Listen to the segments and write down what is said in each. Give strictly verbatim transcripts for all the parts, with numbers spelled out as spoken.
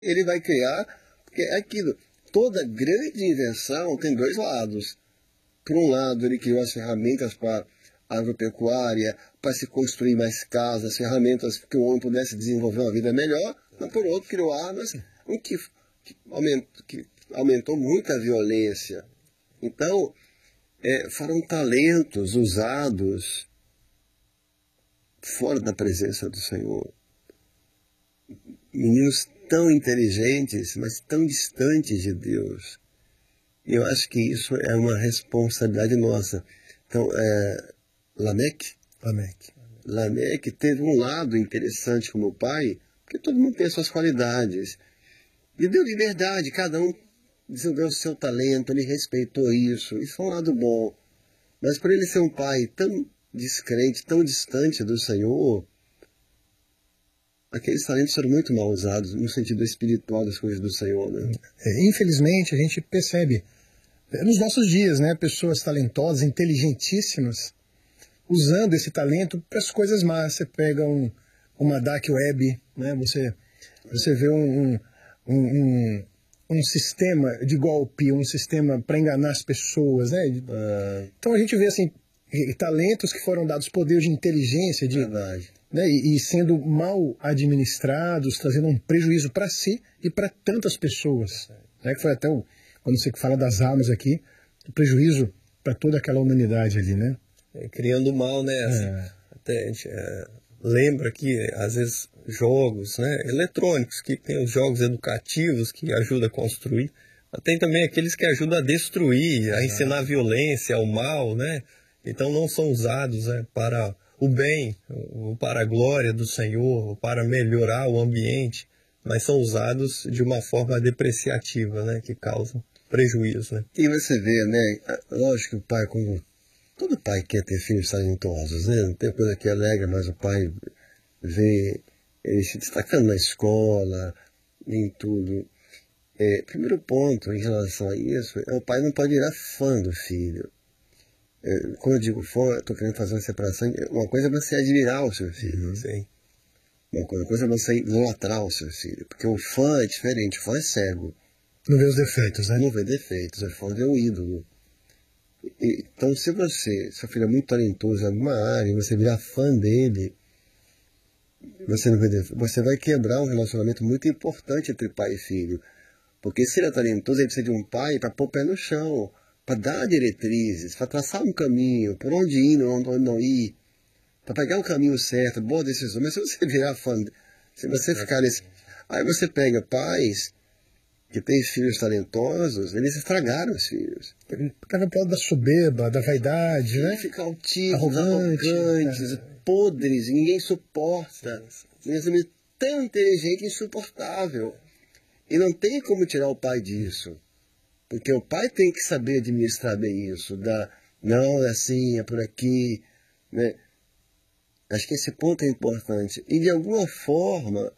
Ele vai criar, porque é aquilo, toda grande invenção tem dois lados. Por um lado, ele criou as ferramentas para a agropecuária, para se construir mais casas, ferramentas que o homem pudesse desenvolver uma vida melhor, mas por outro, criou armas o que, que, aumentou, que aumentou muito a violência. Então, é, foram talentos usados fora da presença do Senhor. Meninos tão inteligentes, mas tão distantes de Deus. E eu acho que isso é uma responsabilidade nossa. Então, é, Lameque, Lameque. Lameque teve um lado interessante como pai, porque todo mundo tem as suas qualidades. E deu liberdade, cada um desenvolveu o seu talento, ele respeitou isso. Isso foi um lado bom. Mas por ele ser um pai tão descrente, tão distante do Senhor, aqueles talentos foram muito mal usados no sentido espiritual das coisas do Senhor, né? É, infelizmente, a gente percebe nos nossos dias, né, pessoas talentosas, inteligentíssimas, usando esse talento para as coisas más. Você pega um, uma dark web, né, você, você vê um, um, um, um sistema de golpe, um sistema para enganar as pessoas, né? Ah, então a gente vê assim, talentos que foram dados, poder de inteligência, de, verdade. né, e, e sendo mal administrados, trazendo um prejuízo para si e para tantas pessoas. Né, que foi até o, quando você fala das armas aqui, o prejuízo para toda aquela humanidade ali, né? É, criando mal, né? Assim, É. Até a gente é, lembra que, às vezes, jogos, né, eletrônicos, que tem os jogos educativos que ajudam a construir, mas tem também aqueles que ajudam a destruir, a ensinar a violência, o mal, né? Então não são usados, né, para o bem, ou para a glória do Senhor, ou para melhorar o ambiente, mas são usados de uma forma depreciativa, né, que causam prejuízo, né? E você vê, né? Lógico que o pai, como todo pai quer ter filhos talentosos, né? Não tem coisa que alegra, mas o pai vê ele se destacando na escola, em tudo. É, primeiro ponto em relação a isso, é o pai não pode virar fã do filho. É, quando eu digo fã, estou querendo fazer uma separação. Uma coisa é você admirar o seu filho. Uhum. Sim. Uma coisa é você idolatrar o seu filho. Porque o fã é diferente, o fã é cego. Não vê os defeitos, né? Não vê defeitos, o fã vê o ídolo. E, então, se você, seu filho é muito talentoso em alguma área, e você virar fã dele, você, não vê defeitos, você vai quebrar um relacionamento muito importante entre pai e filho. Porque se ele é talentoso, ele precisa de um pai para pôr o pé no chão, para dar diretrizes, para traçar um caminho, por onde ir, onde não ir, para pegar o caminho certo, boa decisão. Mas se você virar fã, se você ficar nesse... Aí você pega pais que têm filhos talentosos, eles estragaram os filhos. Fica no plano da soberba, da vaidade, né? Ficam altivos, Arrogante, arrogantes, é. podres, e ninguém suporta. Mesmo tão inteligente e insuportável. E não tem como tirar o pai disso. Porque o pai tem que saber administrar bem isso. Da, não, é assim, é por aqui. Né? Acho que esse ponto é importante. E de alguma forma,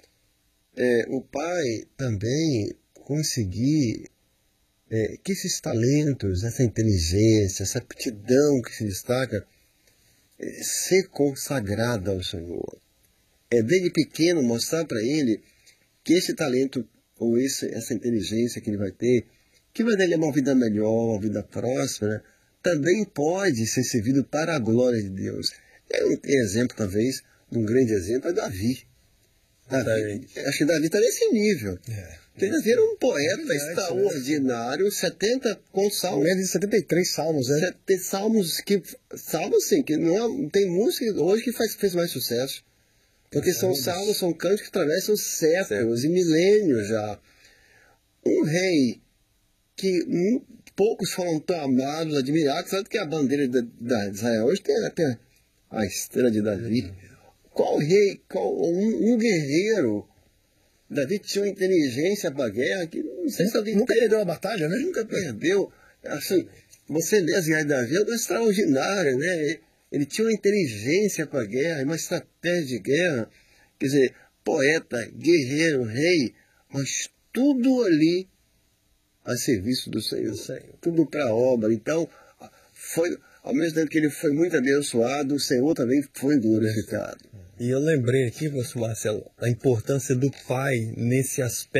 é, o pai também conseguir é, que esses talentos, essa inteligência, essa aptidão que se destaca, é, ser consagrada ao Senhor. É desde pequeno mostrar para ele que esse talento ou esse, essa inteligência que ele vai ter, que vai dar ele uma vida melhor, uma vida próspera, também pode ser servido para a glória de Deus. Eu não tenho exemplo, talvez, um grande exemplo é Davi. Davi, acho que Davi está nesse nível. É. Porque Davi era um poeta Verdade, extraordinário, setenta com salmos. Menos de setenta e três salmos, né? Tem salmos que. Salmos, assim, que não, é, tem música hoje que faz, fez mais sucesso. Porque são salmos, são cantos que atravessam séculos e milênios já. Um rei que hum, poucos foram tão amados, admirados, sabe que a bandeira de, de Israel hoje tem até a estrela de Davi. Qual rei, qual, um, um guerreiro, Davi tinha uma inteligência para a guerra que não sei se alguém Nunca teve, perdeu a batalha, né? nunca perdeu. Assim, você lê as guerras de Davi, é algo extraordinário, né? Ele tinha uma inteligência para a guerra, uma estratégia de guerra, quer dizer, poeta, guerreiro, rei, mas tudo ali a serviço do Senhor, tudo para a obra. Então, foi, ao mesmo tempo que ele foi muito abençoado, o Senhor também foi glorificado. E eu lembrei aqui, professor Marcelo, a importância do pai nesse aspecto